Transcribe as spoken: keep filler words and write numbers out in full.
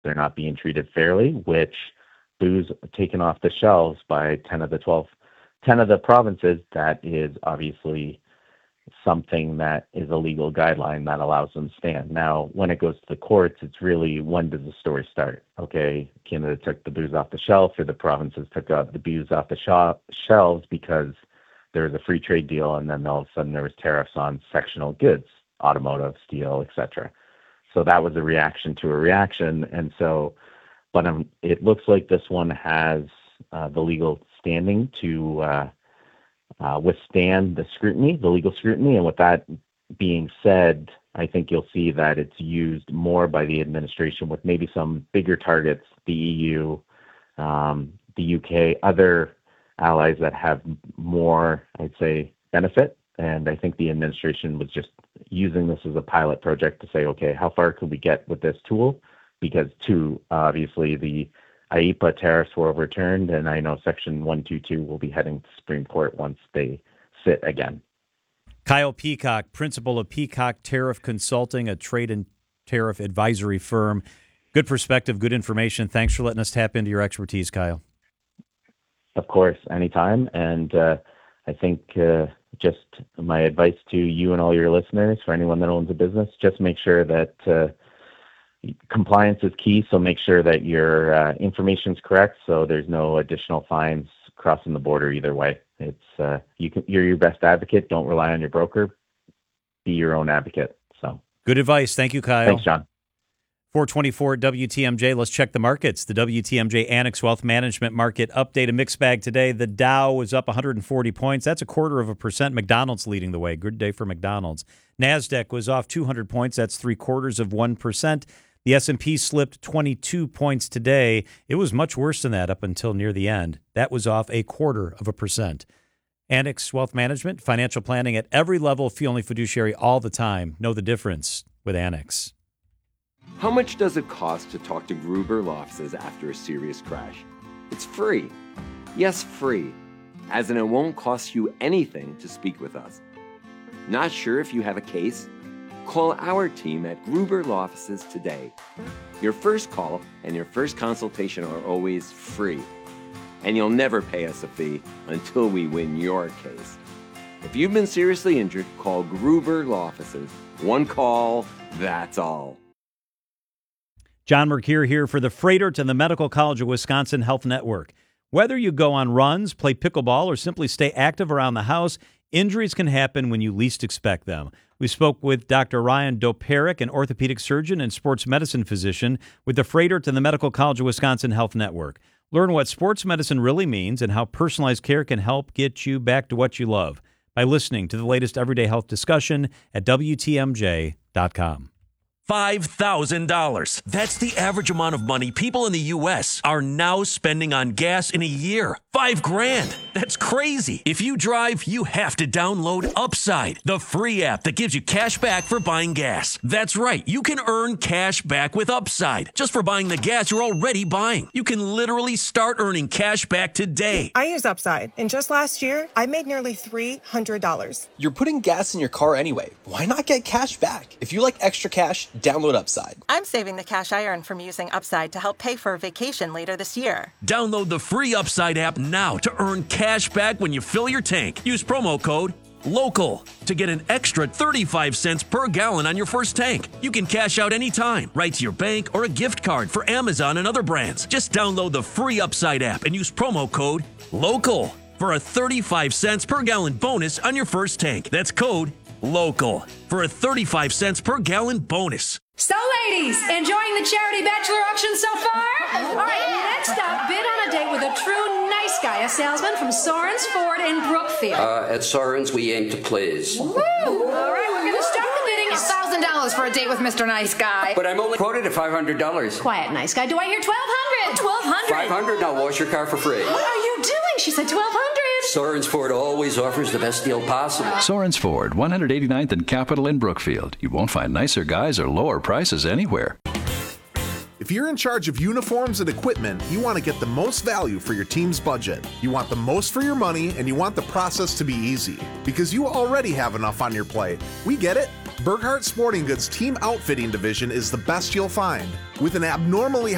they're not being treated fairly, which booze taken off the shelves by ten of the twelve, ten of the provinces, that is obviously something that is a legal guideline that allows them to stand. Now, when it goes to the courts, it's really, when does the story start? Okay, Canada took the booze off the shelf, or the provinces took uh, the booze off the shop, shelves because there was a free trade deal, and then all of a sudden there was tariffs on sectional goods, automotive, steel, et cetera. So that was a reaction to a reaction. And so, but um, it looks like this one has uh, the legal standing to uh, uh, withstand the scrutiny, the legal scrutiny. And with that being said, I think you'll see that it's used more by the administration with maybe some bigger targets, the E U, um, the U K, other allies that have more, I'd say, benefit. And I think the administration was just using this as a pilot project to say, okay, how far could we get with this tool? Because two, obviously the I E P A tariffs were overturned, and I know Section one twenty-two will be heading to Supreme Court once they sit again. Kyle Peacock, principal of Peacock Tariff Consulting, a trade and tariff advisory firm. Good perspective, good information. Thanks for letting us tap into your expertise, Kyle. Of course, anytime. And uh, I think uh, just my advice to you and all your listeners, for anyone that owns a business, just make sure that uh, compliance is key. So make sure that your uh, information is correct, so there's no additional fines crossing the border either way. It's uh, you can, you're your best advocate. Don't rely on your broker. Be your own advocate. So good advice. Thank you, Kyle. Thanks, John. four twenty-four W T M J. Let's check the markets. The W T M J Annex Wealth Management Market update, a mixed bag today. The Dow was up one hundred forty points. That's a quarter of a percent. McDonald's leading the way. Good day for McDonald's. NASDAQ was off two hundred points. That's three quarters of one percent. The S and P slipped twenty-two points today. It was much worse than that up until near the end. That was off a quarter of a percent. Annex Wealth Management, financial planning at every level, fee-only fiduciary all the time. Know the difference with Annex. How much does it cost to talk to Gruber Law Offices after a serious crash? It's free. Yes, free. As in, it won't cost you anything to speak with us. Not sure if you have a case? Call our team at Gruber Law Offices today. Your first call and your first consultation are always free. And you'll never pay us a fee until we win your case. If you've been seriously injured, call Gruber Law Offices. One call, that's all. John Mercure here for the Freighter to the Medical College of Wisconsin Health Network. Whether you go on runs, play pickleball, or simply stay active around the house, injuries can happen when you least expect them. We spoke with Doctor Ryan Doperik, an orthopedic surgeon and sports medicine physician with the Freighter to the Medical College of Wisconsin Health Network. Learn what sports medicine really means and how personalized care can help get you back to what you love by listening to the latest everyday health discussion at W T M J dot com. five thousand dollars. That's the average amount of money people in the U S are now spending on gas in a year. Five grand. That's crazy. If you drive, you have to download Upside, the free app that gives you cash back for buying gas. That's right. You can earn cash back with Upside just for buying the gas you're already buying. You can literally start earning cash back today. I use Upside, and just last year, I made nearly three hundred dollars. You're putting gas in your car anyway. Why not get cash back? If you like extra cash, download Upside. I'm saving the cash I earn from using Upside to help pay for a vacation later this year. Download the free Upside app now to earn cash back when you fill your tank. Use promo code LOCAL to get an extra thirty-five cents per gallon on your first tank. You can cash out anytime, right to your bank or a gift card for Amazon and other brands. Just download the free Upside app and use promo code LOCAL for a thirty-five cents per gallon bonus on your first tank. That's code LOCAL for a thirty-five cents per gallon bonus. So, ladies, enjoying the charity bachelor auction so far? All right, next up, bid on a date with a true nice guy, a salesman from Sorens Ford in Brookfield. Uh, at Sorens, we aim to please. Woo! All right, we're going to start the bidding. one thousand dollars for a date with Mister Nice Guy. But I'm only quoted at five hundred dollars. Quiet, nice guy. Do I hear twelve hundred dollars? twelve hundred dollars? five hundred dollars, now wash your car for free. What are you doing? She said twelve hundred dollars. Sorens Ford always offers the best deal possible. Sorens Ford, one eighty-ninth and Capitol in Brookfield. You won't find nicer guys or lower prices anywhere. If you're in charge of uniforms and equipment, you want to get the most value for your team's budget. You want the most for your money, and you want the process to be easy. Because you already have enough on your plate. We get it. Burkhart Sporting Goods Team Outfitting Division is the best you'll find. With an abnormally